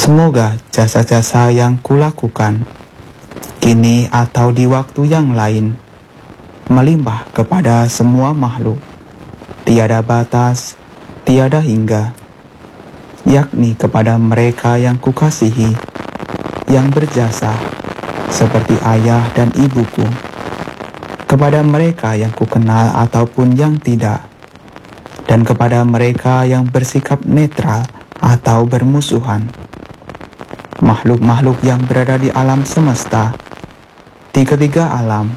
Semoga jasa-jasa yang kulakukan kini atau di waktu yang lain melimpah kepada semua makhluk, tiada batas, tiada hingga, yakni kepada mereka yang kukasihi, yang berjasa seperti ayah dan ibuku, kepada mereka yang kukenal ataupun yang tidak, dan kepada mereka yang bersikap netral atau bermusuhan, makhluk-makhluk yang berada di alam semesta, di ketiga alam,